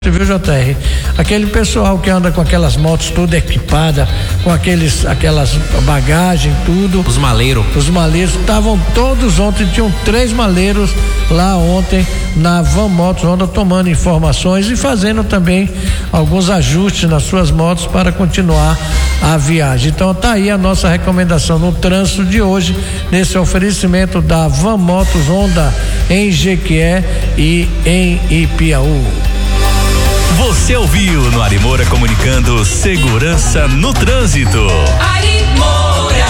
Viu, JR? Aquele pessoal que anda com aquelas motos tudo equipada, com aquelas bagagens, tudo. Os maleiros estavam todos ontem, tinham 3 maleiros lá ontem na Van Motos Honda tomando informações e fazendo também alguns ajustes nas suas motos para continuar a viagem. Então tá aí a nossa recomendação no trânsito de hoje, nesse oferecimento da Van Motos Honda em Jequié e em Ipiaú. Você ouviu no Ari Moura comunicando segurança no trânsito. Ari Moura.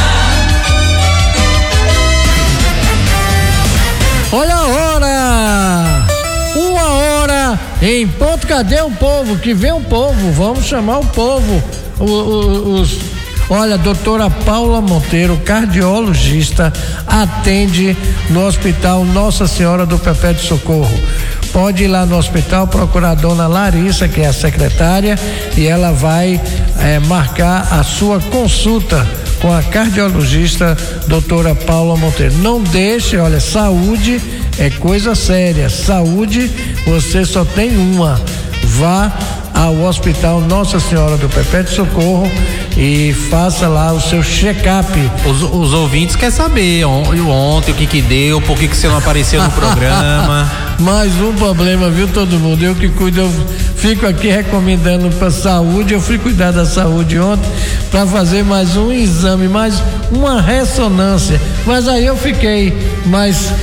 Olha a hora! 1h em ponto. Cadê o povo? Que vem o povo, vamos chamar o povo. Olha, doutora Paula Monteiro, cardiologista, atende no Hospital Nossa Senhora do Perpétuo Socorro. Pode ir lá no hospital, procurar a dona Larissa, que é a secretária, e ela vai marcar a sua consulta com a cardiologista doutora Paula Monteiro. Não deixe, olha, saúde é coisa séria, saúde você só tem uma. Vá ao Hospital Nossa Senhora do Perpétuo Socorro e faça lá o seu check-up. Os ouvintes querem saber ontem o que deu, por que você não apareceu no programa. Mais um problema, viu, todo mundo? Eu que cuido, eu fico aqui recomendando para saúde, eu fui cuidar da saúde ontem para fazer mais um exame, mais uma ressonância, mas aí eu fiquei mais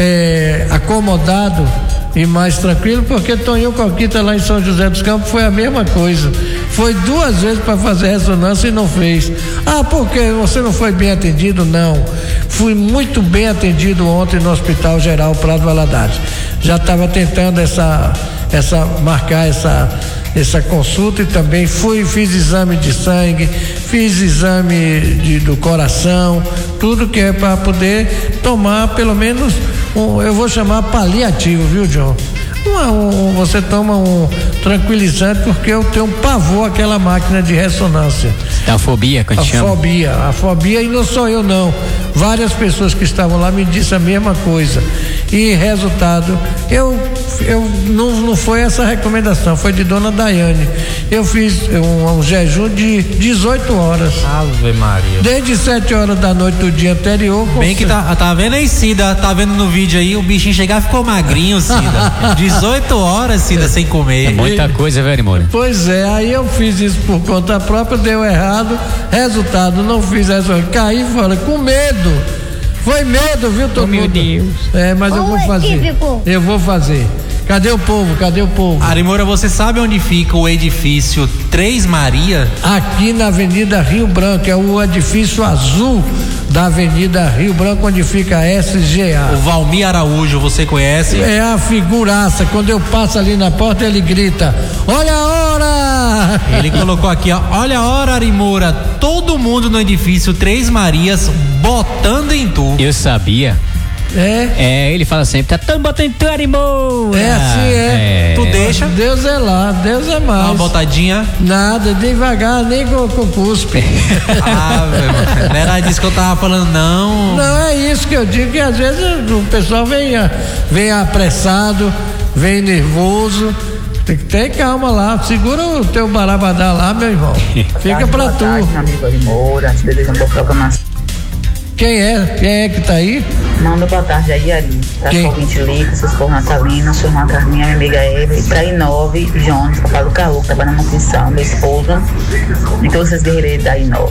acomodado e mais tranquilo, porque Toninho Coquita lá em São José dos Campos foi a mesma coisa, foi 2 vezes para fazer ressonância e não fez. Porque você não foi bem atendido? Não, fui muito bem atendido ontem no Hospital Geral Prado Valadares. Já estava tentando marcar essa consulta e também fiz exame de sangue, fiz exame do coração, tudo que é para poder tomar pelo menos eu vou chamar paliativo, viu, John? Você toma um tranquilizante, porque eu tenho pavor àquela máquina de ressonância. A fobia, que a gente chama. A fobia, e não sou eu não. Várias pessoas que estavam lá me disseram a mesma coisa. E resultado, não foi essa recomendação, foi de dona Daiane. Eu fiz um jejum de 18 horas. Ave Maria. Desde 7 horas da noite do dia anterior. Bem que tá vendo aí, Cida? Tá vendo no vídeo aí, o bichinho chegar ficou magrinho, Cida. 18 horas, Cida, sem comer. É muita coisa, velho, Moura. Pois é, aí eu fiz isso por conta própria, deu errado. Resultado, não fiz essa, caí fora com medo. Foi medo, viu, todo mundo? Meu Deus. Mas eu vou fazer. Eu vou fazer. Cadê o povo? Ari Moura, você sabe onde fica o edifício Três Maria? Aqui na Avenida Rio Branco, é o edifício azul da Avenida Rio Branco, onde fica a SGA. O Valmir Araújo, você conhece? É a figuraça, quando eu passo ali na porta ele grita, olha a hora! Ele colocou aqui, ó, olha a hora, Ari Moura, todo mundo no edifício Três Marias botando em tu. Eu sabia. Ele fala sempre, tá tão botando em tu, Ari Moura. Tu deixa? Deus é lá, Deus é mais. Uma botadinha? Nada, devagar, nem com cuspe. Não era disso que eu tava falando, não. Não, é isso que eu digo, que às vezes o pessoal vem apressado, vem nervoso. Tem que ter calma lá, segura o teu barabadá lá, meu irmão. Fica pra tu. Meu amigo Ari Moura, te desejando boa programação. Quem é que tá aí? Manda boa tarde aí, Ari. Pra sua ouvinte Lica, seus povos Natalina, sua irmã Carminha, minha amiga Eva, e pra I9, Jones, papai do Caô, que trabalha na manutenção, meu esposo, e todos vocês guerreiros da I9.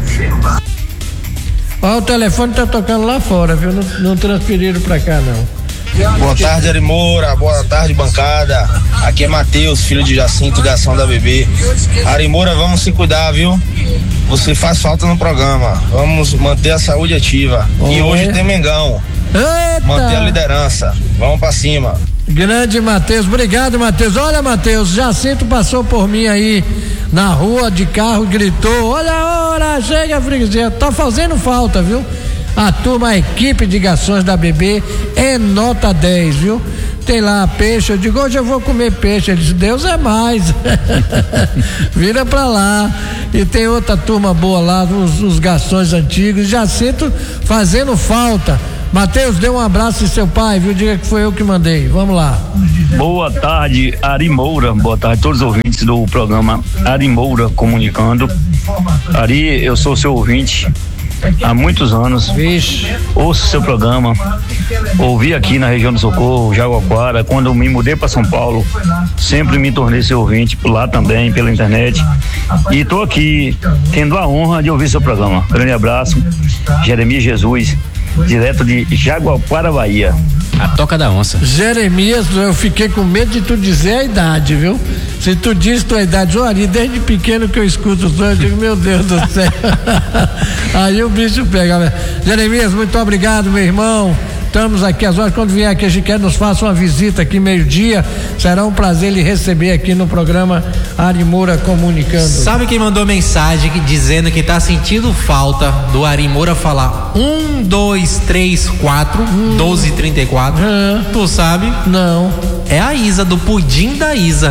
O telefone tá tocando lá fora, viu? Não transferiram pra cá, não. Boa tarde, Ari Moura. Boa tarde, bancada. Aqui é Matheus, filho de Jacinto, da Ação da Bebê. Ari Moura, vamos se cuidar, viu? Você faz falta no programa. Vamos manter a saúde ativa. E hoje tem Mengão. Eita! Manter a liderança. Vamos pra cima. Grande Matheus, obrigado, Matheus. Olha, Matheus, Jacinto passou por mim aí na rua de carro, gritou, olha a hora, chega, freguesia. Tá fazendo falta, viu? A turma, a equipe de garçons da BB é nota 10, viu? Tem lá peixe, eu digo, hoje eu vou comer peixe. Ele disse, Deus é mais. Vira pra lá. E tem outra turma boa lá, os garçons antigos. Jacinto fazendo falta. Mateus, dê um abraço em seu pai, viu? Diga que foi eu que mandei. Vamos lá. Boa tarde, Ari Moura. Boa tarde a todos os ouvintes do programa Ari Moura Comunicando. Ari, eu sou seu ouvinte há muitos anos. Vixe. Ouço seu programa. Ouvi aqui na região do Socorro, Jaguaquara. Quando eu me mudei para São Paulo, sempre me tornei seu ouvinte, por lá também, pela internet. E estou aqui tendo a honra de ouvir seu programa. Grande abraço, Jeremias Jesus, direto de Jaguaquara, Bahia. A toca da onça. Jeremias, eu fiquei com medo de tu dizer a idade, viu? Se tu diz tua idade, Ari, desde pequeno que eu escuto os dois, eu digo, meu Deus do céu. Aí o bicho pega. Jeremias, muito obrigado, meu irmão. Estamos aqui às horas, quando vier aqui a gente quer nos faça uma visita aqui meio-dia, será um prazer lhe receber aqui no programa Ari Moura Comunicando. Sabe quem mandou mensagem dizendo que tá sentindo falta do Ari Moura falar 1, 2, 3, 4, 12 e 34? Tu sabe? Não. É a Isa, do Pudim da Isa.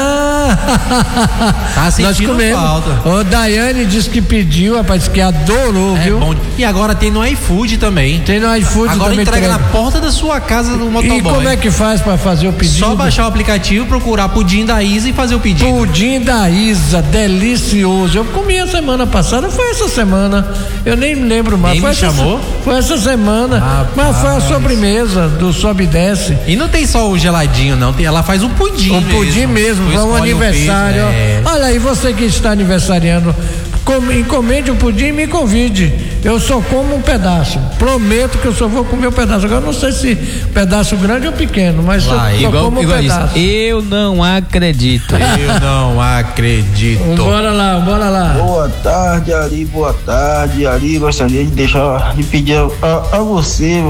Tá sentindo falta. O Daiane disse que pediu, rapaz, que adorou, viu? Bom. E agora tem no iFood também. Tem no iFood agora também. Entrega na porta da sua casa no motoboy. E como é que faz pra fazer o pedido? Só baixar o aplicativo, procurar Pudim da Isa e fazer o pedido. Pudim da Isa, delicioso. Eu comi a semana passada, foi essa semana. Eu nem me lembro mais. Quem me chamou? Foi essa semana. Mas foi a sobremesa do Sobe e Desce. E não tem só o geladinho, não. Ela faz o pudim. O pudim mesmo, vai um aniversário. Olha aí, você que está aniversariando, encomende um pudim e me convide. Eu só como um pedaço. Prometo que eu só vou comer um pedaço. Agora não sei se pedaço grande ou pequeno, mas só como um pedaço. Eu não acredito. Eu não acredito. Bora lá. Boa tarde, Ari. Boa tarde, Ari. Gostaria de pedir a você,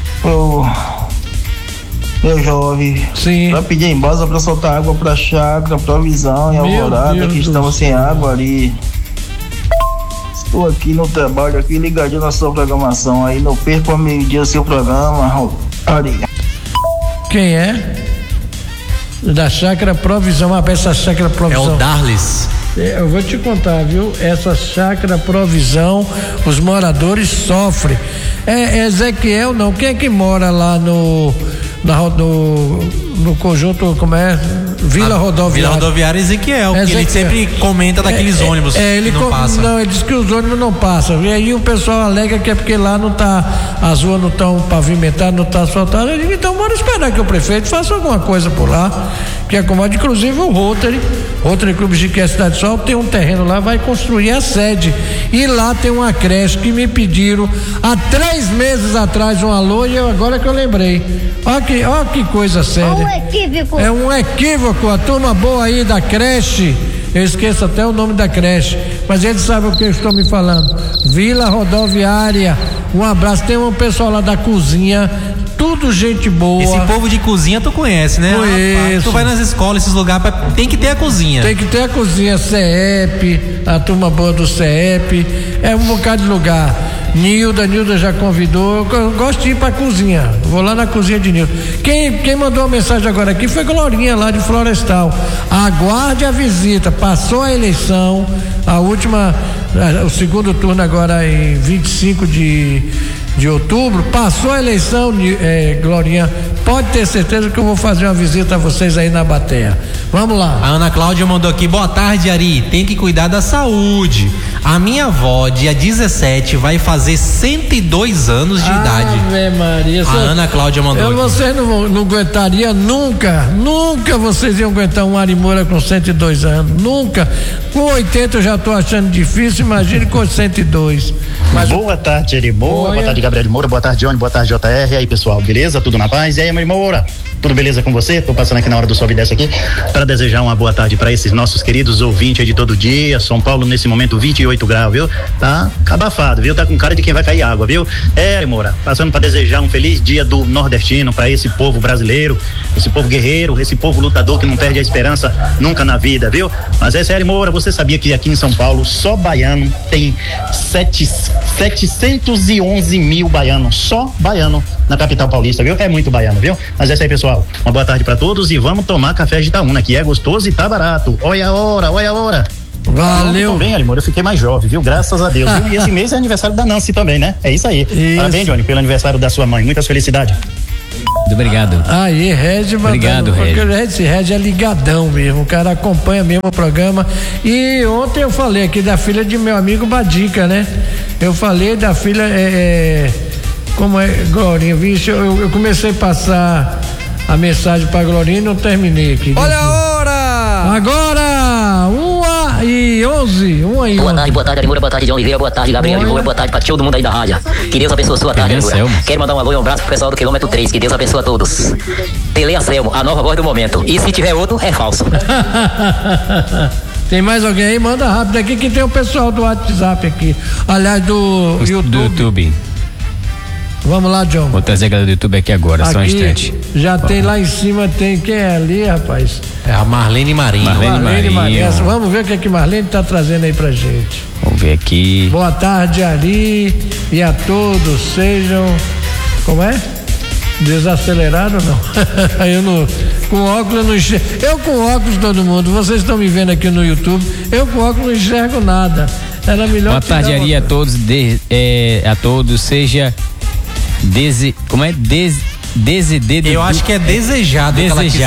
meu jovem, sim, pra pedir em base pra soltar água pra chácara, provisão em Alvorada, que estamos sem água ali. Estou aqui no trabalho, aqui ligadinho na sua programação, aí não perco a meio-dia o seu programa, Ari. Quem é? Da chácara provisão, essa chácara provisão. É o Darlis. Eu vou te contar, viu? Essa chácara provisão, os moradores sofrem. É Ezequiel, não? Quem é que mora lá no conjunto, como é? Vila Rodoviária. Vila Rodoviária Ezequiel, porque ele sempre comenta daqueles ônibus que não passam. Não, ele diz que os ônibus não passam. E aí o pessoal alega que é porque lá não tá, as ruas não estão pavimentadas, não tá asfaltadas. Eu digo, então bora esperar que o prefeito faça alguma coisa por lá, que acomode. Inclusive o Rotary Clube de Cidade Sol tem um terreno lá, vai construir a sede. E lá tem uma creche que me pediram há 3 meses atrás um alô, e agora que eu lembrei. Ó que coisa séria. É um equívoco. A turma boa aí da creche, eu esqueço até o nome da creche, mas eles sabem o que eu estou me falando. Vila Rodoviária, um abraço. Tem um pessoal lá da cozinha, tudo gente boa. Esse povo de cozinha tu conhece, né? Conheço. Tu vai nas escolas, esses lugares, tem que ter a cozinha. Tem que ter a cozinha, CEP, a turma boa do CEP, é um bocado de lugar. Nilda já convidou. Eu gosto de ir pra cozinha, vou lá na cozinha de Nilda. Quem mandou a mensagem agora aqui foi Glorinha, lá de Florestal. Aguarde a visita, passou a eleição, a última, o segundo turno agora em 25 de outubro, passou a eleição, Glorinha, pode ter certeza que eu vou fazer uma visita a vocês aí na Bateia. Vamos lá. A Ana Cláudia mandou aqui, boa tarde, Ari, tem que cuidar da saúde. A minha avó, dia 17, vai fazer 102 anos de idade. Ave Maria. A Ana Cláudia mandou. Vocês não aguentariam nunca vocês iam aguentar um Ari Moura com 102 anos, nunca. Com 80 eu já tô achando difícil, imagine com 102. Mas boa tarde, Ari Moura, boa tarde, Gabriel Moura, boa tarde, Johnny, boa tarde, JR. E aí, pessoal, beleza? Tudo na paz? E aí, Ari Moura? Tudo beleza com você? Tô passando aqui na hora do Sobe e Desce aqui para desejar uma boa tarde para esses nossos queridos ouvintes aí de todo dia. São Paulo nesse momento 28 graus, viu? Tá abafado, viu? Tá com cara de quem vai cair água, viu? Moura, passando para desejar um feliz dia do nordestino para esse povo brasileiro, esse povo guerreiro, esse povo lutador que não perde a esperança nunca na vida, viu? Mas é sério, Moura, você sabia que aqui em São Paulo só baiano tem 711 mil baianos, só baiano na capital paulista, viu? É muito baiano, viu? Mas é isso aí, pessoal. Uma boa tarde para todos e vamos tomar café de Itaúna, que é gostoso e tá barato. Olha a hora. Valeu. Também, Arimor, eu fiquei mais jovem, viu? Graças a Deus. E esse mês é aniversário da Nancy também, né? É isso aí. Isso. Parabéns, Johnny, pelo aniversário da sua mãe. Muitas felicidades. Muito obrigado. Aí, Regi, obrigado, Regi. Regi é ligadão mesmo, o cara acompanha mesmo o programa. E ontem eu falei aqui da filha de meu amigo Badica, né? Eu falei da filha, como é, Glorinha, vixe, eu comecei a passar a mensagem pra Glorinha e não terminei aqui. Olha a hora! Agora, 1h11. Boa tarde, Arimura, boa tarde, John Oliveira, boa tarde, Gabriel Arimura, boa tarde pra todo mundo aí da rádio. Que Deus abençoe a sua tarde, Arimura. Quero mandar um alô e um abraço pro pessoal do quilômetro 3, que Deus abençoe a todos. Tele Anselmo, a nova voz do momento. E se tiver outro, é falso. Tem mais alguém aí? Manda rápido aqui que tem o pessoal do WhatsApp aqui. Aliás, do YouTube. Vamos lá, John. Vou trazer a galera do YouTube aqui agora, só um instante. Já tem lá em cima, tem quem é ali, rapaz? É a Marlene Marinho. Marlene Marinho. Vamos ver o que é que Marlene tá trazendo aí pra gente. Vamos ver aqui. Boa tarde, Ari, e a todos sejam, como é? Desacelerado não. Eu não, com óculos eu não enxergo. Eu com óculos todo mundo, vocês estão me vendo aqui no YouTube, eu com óculos não enxergo nada. Era melhor. Boa tarde, Ari, a todos, a todos, seja eu acho que é desejado.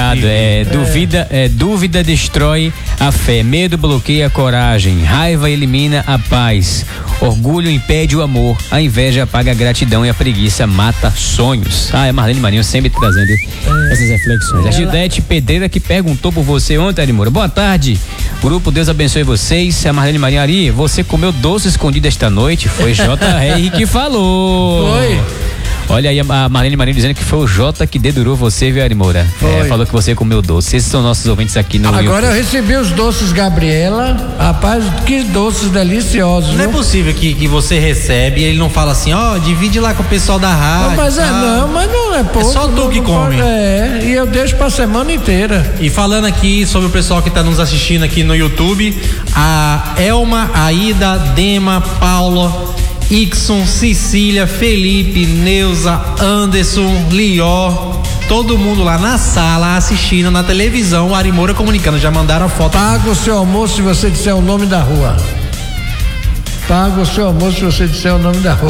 Dúvida destrói a fé, medo bloqueia a coragem, raiva elimina a paz, orgulho impede o amor, a inveja apaga a gratidão e a preguiça mata sonhos. É Marlene Marinho sempre trazendo essas reflexões. A Gildete Pedreira que perguntou por você ontem, Arimura. Boa tarde, grupo, Deus abençoe vocês. A Marlene Marinho, Ari, você comeu doce escondido esta noite? Foi JR que falou. Foi. Olha aí a Marlene Marinho dizendo que foi o Jota que dedurou você, viu, Arimura? Falou que você comeu doce. Esses são nossos ouvintes aqui no Agora YouTube. Eu recebi os doces Gabriela. Rapaz, que doces deliciosos. Não é possível que você recebe e ele não fala assim, divide lá com o pessoal da rádio. Mas não é pouco. É só tu que come. E eu deixo pra semana inteira. E falando aqui sobre o pessoal que tá nos assistindo aqui no YouTube, a Elma, Aida, Dema, Paula, Ixon, Cecília, Felipe, Neuza, Anderson, Lió, todo mundo lá na sala assistindo na televisão, Ari Moura comunicando, já mandaram a foto. Paga o seu almoço se você disser o nome da rua. Paga o seu almoço se você disser o nome da rua.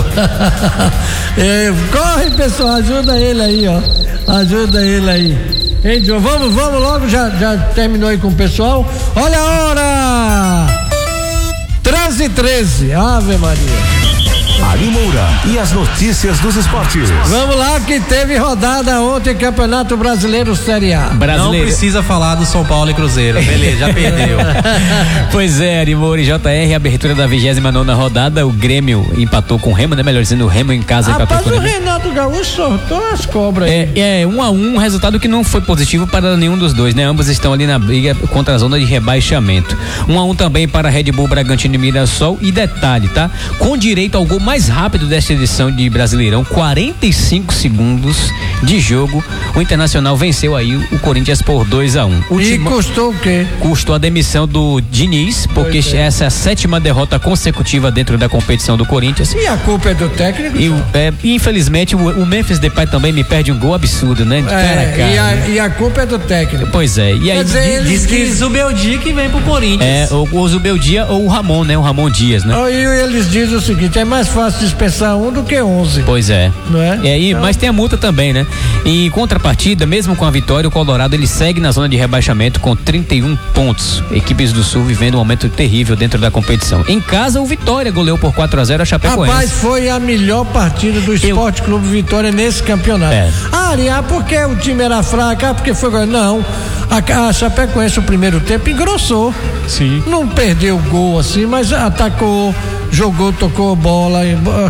Corre, pessoal, ajuda ele aí, ajuda ele aí. Hein, John, vamos logo, já terminou aí com o pessoal. Olha a hora! 13h13, Ave Maria. Ari Moura e as notícias dos esportes. Vamos lá que teve rodada ontem, Campeonato Brasileiro Série A. Não precisa falar do São Paulo e Cruzeiro, beleza, já perdeu. Pois é, Ari Moura e JR, abertura da 29ª rodada, o Grêmio empatou com o Remo, né? Melhor dizendo, o Remo em casa empatou com o Grêmio. O Renato Gaúcho sortou as cobras aí. 1-1, resultado que não foi positivo para nenhum dos dois, né? Ambos estão ali na briga contra a zona de rebaixamento. 1-1 também para Red Bull, Bragantino e Mirassol, e detalhe, tá? Com direito ao gol mais rápido desta edição de Brasileirão, 45 segundos de jogo, o Internacional venceu aí o Corinthians por 2-1. E custou o quê? Custou a demissão do Diniz, porque essa é a 7ª derrota consecutiva dentro da competição do Corinthians. E a culpa é do técnico? Infelizmente o Memphis Depay também me perde um gol absurdo, né? De cara a cara. E a culpa é do técnico. Pois é. E aí diz que Zubeldia que vem pro Corinthians. O Zubeldia ou o Ramon, né? O Ramon Dias, né? E eles dizem o seguinte, é mais fácil dispensar um do que 11. Pois é. Não é? Mas tem a multa também, né? Em contrapartida, mesmo com a vitória, o Colorado ele segue na zona de rebaixamento com 31 pontos. Equipes do Sul vivendo um momento terrível dentro da competição. Em casa, o Vitória goleou por 4-0 a Chapecoense. Rapaz, foi a melhor partida do Esporte Clube Vitória nesse campeonato. Porque o time era fraco, porque foi... Não, a Chapecoense o primeiro tempo engrossou. Sim. Não perdeu gol assim, mas atacou, jogou, tocou bola,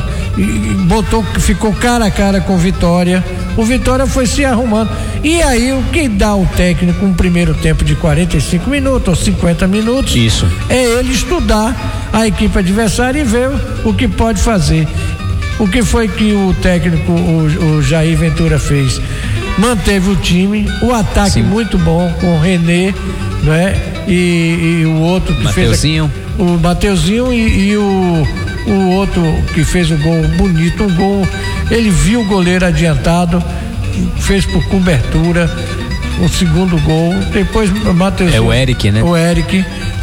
ficou cara a cara com o Vitória. O Vitória foi se arrumando. E aí o que dá o técnico um primeiro tempo de 45 minutos ou 50 minutos? Isso. É ele estudar a equipe adversária e ver o que pode fazer. O que foi que o técnico, o Jair Ventura fez? Manteve o time, o ataque muito bom com o René, não é? E o outro que Mateuzinho. O Mateuzinho e o outro que fez o gol bonito, um gol, ele viu o goleiro adiantado, fez por cobertura o segundo gol, depois o Mateuzinho. É o Eric, né? O Eric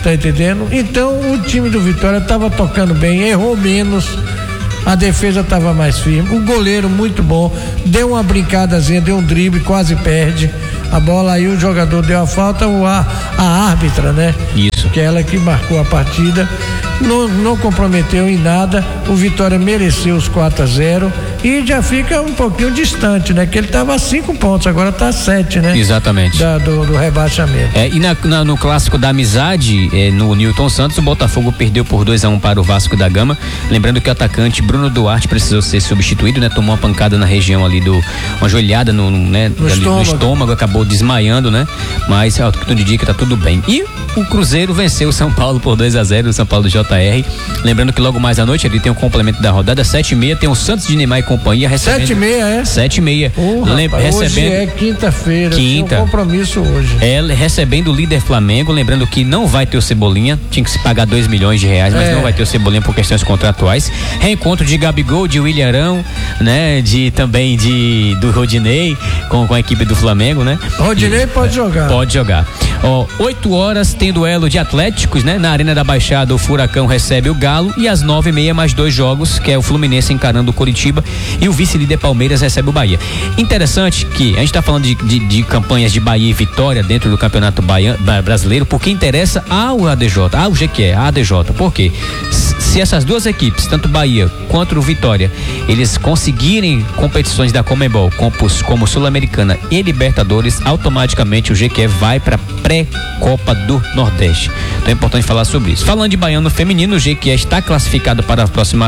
Tá entendendo? Então o time do Vitória estava tocando bem, errou menos, a defesa estava mais firme, o goleiro muito bom, deu uma brincadazinha, deu um drible, quase perde a bola, aí o jogador deu a falta, a árbitra, né? Isso. Que é ela que marcou a partida, não comprometeu em nada, o Vitória mereceu os 4-0 e já fica um pouquinho distante, né? Que ele estava a 5 pontos, agora está a 7, né? Exatamente. Do rebaixamento. E no clássico da amizade, no Newton Santos, o Botafogo perdeu por 2-1 para o Vasco da Gama. Lembrando que o atacante Bruno Duarte precisou ser substituído, né? Tomou uma pancada na região ali uma joelhada no estômago, acabou desmaiando, né? Mas tudo indica que tá tudo bem. E o Cruzeiro venceu o São Paulo por 2-0, o São Paulo do JR. Lembrando que logo mais à noite ele tem o complemento da rodada, 7h30, tem o Santos de Neymar e companhia recebendo. 7h30, 7h30. Hoje é quinta-feira. Tem um compromisso hoje. Recebendo o líder Flamengo, lembrando que não vai ter o Cebolinha, tinha que se pagar R$2 milhões, mas não vai ter o Cebolinha por questões contratuais. Reencontro de Gabigol, de William Arão, né? Também do Rodinei com a equipe do Flamengo, né? Rodinei pode jogar. Pode jogar. 8 horas tem duelo de Atléticos, né? Na Arena da Baixada o Furacão recebe o Galo e às 9h30 mais 2 jogos, que é o Fluminense encarando o Curitiba e o vice-líder Palmeiras recebe o Bahia. Interessante que a gente tá falando de campanhas de Bahia e Vitória dentro do Campeonato Brasileiro, porque interessa ao ADJ, ao GQE, a ADJ. Por quê? Se essas duas equipes, tanto Bahia quanto o Vitória, eles conseguirem competições da Conmebol, como Sul-Americana e Libertadores, automaticamente o GQE vai para pré-Copa do Nordeste. Então é importante falar sobre isso. Falando de baiano feminino, o GQE está classificado para a próxima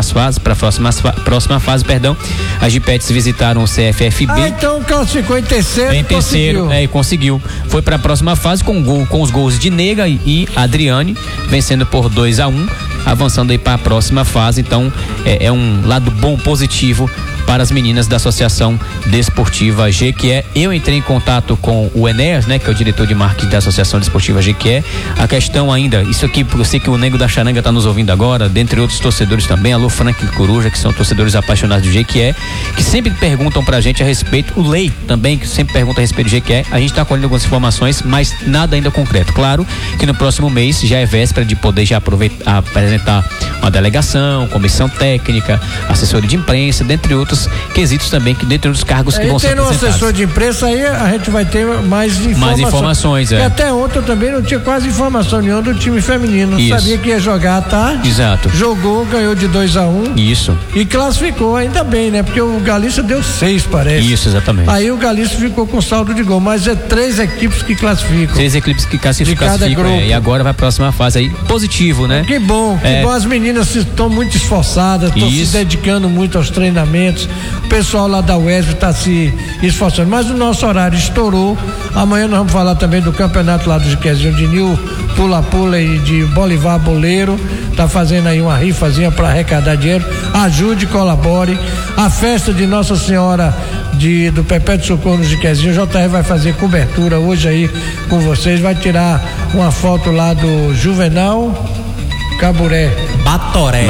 fase, As Gipetes visitaram o CFFB. Então classificou em terceiro. Conseguiu. Foi para a próxima fase com os gols de Nega e Adriane, vencendo por 2-1, avançando aí para a próxima fase. Então é um lado bom, positivo para as meninas da Associação Desportiva GQE. Eu entrei em contato com o Enéas, né, que é o diretor de marketing da Associação Desportiva GQE. A questão ainda, isso aqui, porque eu sei que o Nego da Charanga está nos ouvindo agora, dentre outros torcedores também, alô Frank Coruja, que são torcedores apaixonados do GQE, que sempre perguntam pra gente a respeito, o Lei também, que sempre pergunta a respeito do GQE. A gente está colhendo algumas informações, mas nada ainda concreto. Claro que no próximo mês já é véspera de poder já apresentar uma delegação, comissão técnica, assessoria de imprensa, dentre outros quesitos também, que dentro dos cargos que vão ser apresentados. Tendo um assessor de imprensa aí, a gente vai ter mais informações. E até ontem eu também não tinha quase informação nenhuma do time feminino. Isso. Sabia que ia jogar à tarde. Exato. Jogou, ganhou de 2-1. Isso. E classificou, ainda bem, né? Porque o Galícia deu 6, parece. Isso, exatamente. Aí o Galícia ficou com saldo de gol, mas é 3 equipes que classificam. 3 equipes que classificam. E agora vai a próxima fase aí, positivo, né? Que bom, as meninas estão muito esforçadas, estão se dedicando muito aos treinamentos. O pessoal lá da UESB está se esforçando, mas o nosso horário estourou. Amanhã nós vamos falar também do campeonato lá do Jiquezinho, de Nil Pula-Pula e de Bolivar Boleiro. Tá fazendo aí uma rifazinha para arrecadar dinheiro. Ajude, colabore. A festa de Nossa Senhora do Perpétuo Socorro no Jiquezinho, o JR vai fazer cobertura hoje aí com vocês, vai tirar uma foto lá do Juvenal Caburé. Batoré.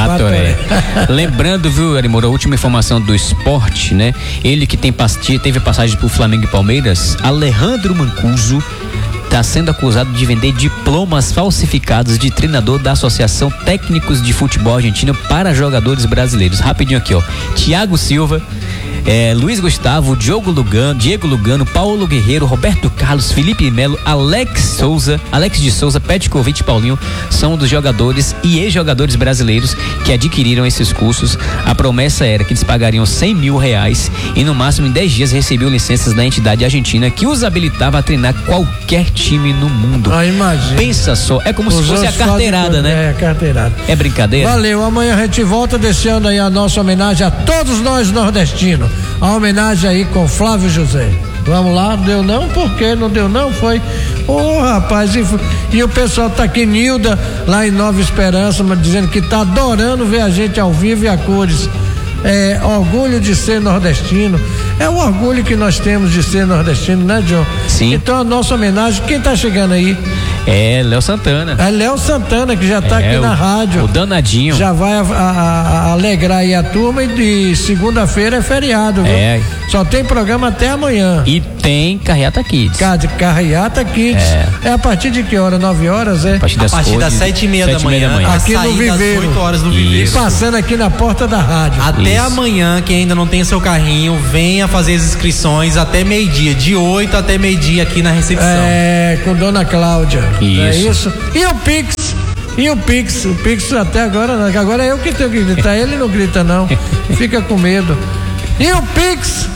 Lembrando, viu, Arimoro, a última informação do esporte, né? Ele que teve passagem pro Flamengo e Palmeiras, Alejandro Mancuso, está sendo acusado de vender diplomas falsificados de treinador da Associação Técnicos de Futebol Argentino para jogadores brasileiros. Rapidinho aqui, Thiago Silva, Luiz Gustavo, Diego Lugano, Paulo Guerreiro, Roberto Carlos, Felipe Melo, Alex de Souza, Petkovic e Paulinho são dos jogadores e ex-jogadores brasileiros que adquiriram esses cursos. A promessa era que eles pagariam R$100 mil e no máximo em 10 dias recebiam licenças da entidade argentina que os habilitava a treinar qualquer time no mundo. Imagina. Pensa só, é como se fosse a carteirada, né? É, carteirada. É brincadeira? Valeu, amanhã a gente volta deixando aí a nossa homenagem a todos nós nordestinos. A homenagem aí com Flávio José. Vamos lá, deu não? Por quê? Não deu não? Foi. Rapaz, e o pessoal tá aqui, Nilda, lá em Nova Esperança, mas dizendo que tá adorando ver a gente ao vivo e a cores. Orgulho de ser nordestino. É o orgulho que nós temos de ser nordestino, né, John? Sim. Então a nossa homenagem, quem tá chegando aí? É, Léo Santana. É Léo Santana, que já tá aqui na rádio. O danadinho. Já vai alegrar aí a turma, e de segunda-feira é feriado, viu? É. Só tem programa até amanhã. E tem Carreata Kids. Carreata Kids. É a partir de que hora? 9 horas, é? A partir das 7h30 da manhã. Aqui no Viveiro. 8 horas no Viveiro. Passando aqui na porta da rádio. Até amanhã, quem ainda não tem seu carrinho, venha fazer as inscrições até meio-dia. De 8 até meio-dia aqui na recepção. É, com Dona Cláudia. Isso. É isso. E o Pix? O Pix até agora não. Agora é eu que tenho que gritar. Ele não grita, não. Fica com medo. E o Pix?